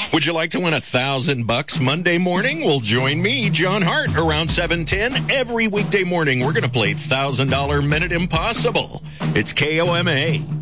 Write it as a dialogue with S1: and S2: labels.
S1: Would you like to win $1,000 Monday morning? Well, join me, John Hart, around 7:10 every weekday morning. We're going to play $1,000 Minute Impossible. It's KOMA.